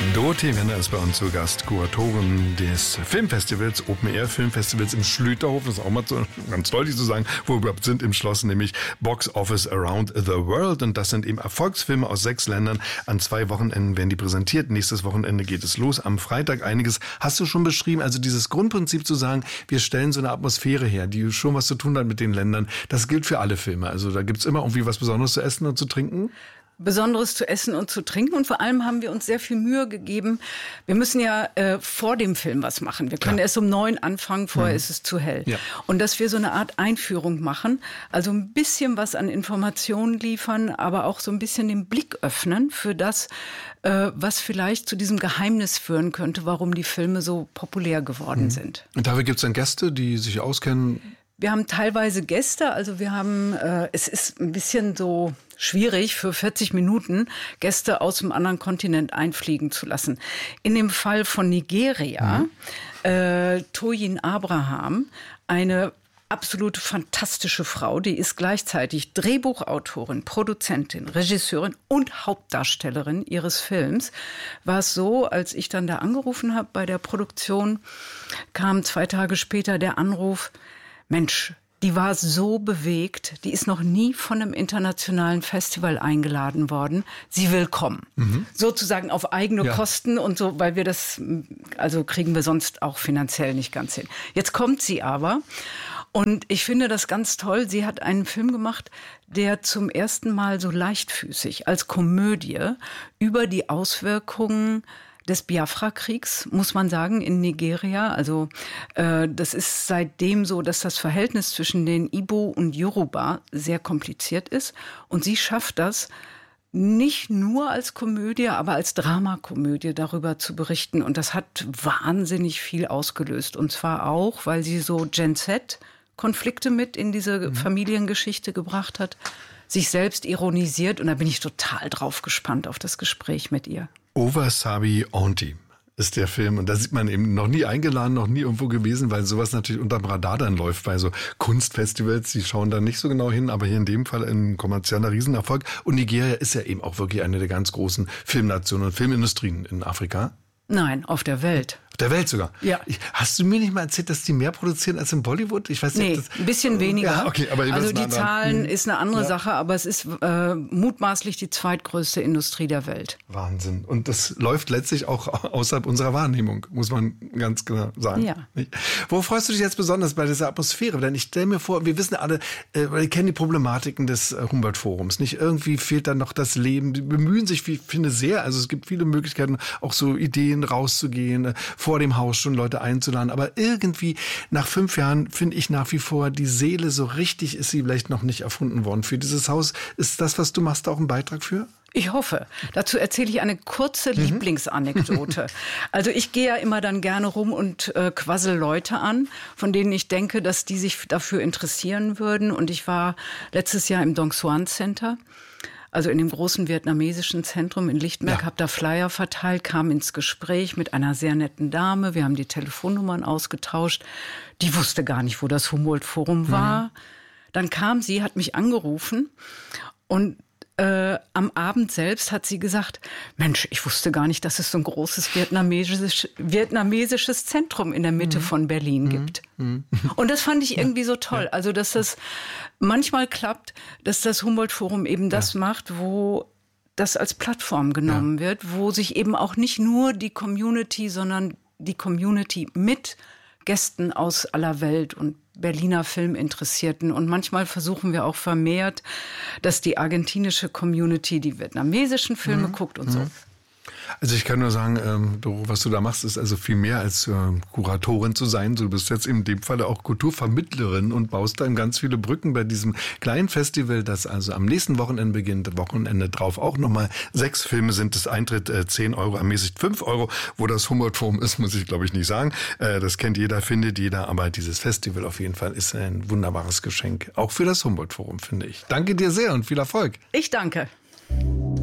Dorothee Wenner ist bei uns zu Gast, Kuratorin des Filmfestivals, Open-Air-Filmfestivals im Schlüterhof. Das ist auch mal so ganz deutlich zu sagen, wo wir überhaupt sind im Schloss, nämlich Box Office Around the World. Und das sind eben Erfolgsfilme aus 6 Ländern. An 2 Wochenenden werden die präsentiert. Nächstes Wochenende geht es los. Am Freitag einiges hast du schon beschrieben. Also dieses Grundprinzip zu sagen, wir stellen so eine Atmosphäre her, die schon was zu tun hat mit den Ländern. Das gilt für alle Filme. Also da gibt's immer irgendwie was Besonderes zu essen und zu trinken. Besonderes zu essen und zu trinken. Und vor allem haben wir uns sehr viel Mühe gegeben. Wir müssen ja vor dem Film was machen. Wir können erst um 9 anfangen, vorher ist es zu hell. Ja. Und dass wir so eine Art Einführung machen, also ein bisschen was an Informationen liefern, aber auch so ein bisschen den Blick öffnen für das, was vielleicht zu diesem Geheimnis führen könnte, warum die Filme so populär geworden sind. Und dafür gibt es dann Gäste, die sich auskennen? Wir haben teilweise Gäste, also wir haben, es ist ein bisschen so schwierig für 40 Minuten Gäste aus dem anderen Kontinent einfliegen zu lassen. In dem Fall von Nigeria, Toyin Abraham, eine absolut fantastische Frau, die ist gleichzeitig Drehbuchautorin, Produzentin, Regisseurin und Hauptdarstellerin ihres Films. War es so, als ich dann da angerufen habe bei der Produktion, kam 2 Tage später der Anruf: Mensch, die war so bewegt, die ist noch nie von einem internationalen Festival eingeladen worden. Sie will kommen. Sozusagen auf eigene Kosten und so, weil wir das, also kriegen wir sonst auch finanziell nicht ganz hin. Jetzt kommt sie aber und ich finde das ganz toll. Sie hat einen Film gemacht, der zum ersten Mal so leichtfüßig als Komödie über die Auswirkungen des Biafra-Kriegs, muss man sagen, in Nigeria. Also das ist seitdem so, dass das Verhältnis zwischen den Ibo und Yoruba sehr kompliziert ist. Und sie schafft das, nicht nur als Komödie, aber als Dramakomödie darüber zu berichten. Und das hat wahnsinnig viel ausgelöst. Und zwar auch, weil sie so Gen-Z-Konflikte mit in diese Familiengeschichte gebracht hat, sich selbst ironisiert. Und da bin ich total drauf gespannt auf das Gespräch mit ihr. Owasabi Aunty ist der Film. Und da sieht man eben noch nie eingeladen, noch nie irgendwo gewesen, weil sowas natürlich unterm Radar dann läuft bei so Kunstfestivals. Die schauen da nicht so genau hin, aber hier in dem Fall ein kommerzieller Riesenerfolg. Und Nigeria ist ja eben auch wirklich eine der ganz großen Filmnationen und Filmindustrien in Afrika. Nein, auf der Welt. Auf der Welt sogar? Ja. Hast du mir nicht mal erzählt, dass die mehr produzieren als in Bollywood? Ich weiß nicht. Nee, ein bisschen weniger. Ja, okay, aber also die Zahlen ist eine andere Sache, aber es ist mutmaßlich die zweitgrößte Industrie der Welt. Wahnsinn. Und das läuft letztlich auch außerhalb unserer Wahrnehmung, muss man ganz genau sagen. Ja. Wo freust du dich jetzt besonders bei dieser Atmosphäre? Denn ich stelle mir vor, wir wissen alle, wir kennen die Problematiken des Humboldt-Forums. Nicht irgendwie fehlt da noch das Leben. Die bemühen sich, wie ich finde, sehr. Also es gibt viele Möglichkeiten, auch so Ideen rauszugehen, vor dem Haus schon Leute einzuladen. Aber irgendwie nach 5 Jahren finde ich nach wie vor, die Seele so richtig ist sie vielleicht noch nicht erfunden worden. Für dieses Haus ist das, was du machst, auch ein Beitrag für? Ich hoffe. Dazu erzähle ich eine kurze Lieblingsanekdote. Also ich gehe ja immer dann gerne rum und quassel Leute an, von denen ich denke, dass die sich dafür interessieren würden. Und ich war letztes Jahr im Dong Xuan Center, also in dem großen vietnamesischen Zentrum in Lichtenberg, habe da Flyer verteilt, kam ins Gespräch mit einer sehr netten Dame. Wir haben die Telefonnummern ausgetauscht. Die wusste gar nicht, wo das Humboldt-Forum war. Dann kam sie, hat mich angerufen und am Abend selbst hat sie gesagt, Mensch, ich wusste gar nicht, dass es so ein großes vietnamesisches Zentrum in der Mitte von Berlin gibt. Und das fand ich irgendwie so toll. Also, dass das manchmal klappt, dass das Humboldt-Forum eben das macht, wo das als Plattform genommen wird, wo sich eben auch nicht nur die Community, sondern die Community mit Gästen aus aller Welt und Berliner Filminteressierten. Und manchmal versuchen wir auch vermehrt, dass die argentinische Community die vietnamesischen Filme guckt und so. Also ich kann nur sagen, Doro, was du da machst, ist also viel mehr als Kuratorin zu sein. Du bist jetzt in dem Fall auch Kulturvermittlerin und baust dann ganz viele Brücken bei diesem kleinen Festival, das also am nächsten Wochenende beginnt. Wochenende drauf auch nochmal 6 Filme sind. Das Eintritt 10 Euro, ermäßigt 5 Euro. Wo das Humboldt-Forum ist, muss ich glaube ich nicht sagen. Das kennt jeder, findet jeder. Aber dieses Festival auf jeden Fall ist ein wunderbares Geschenk. Auch für das Humboldt-Forum, finde ich. Danke dir sehr und viel Erfolg. Ich danke.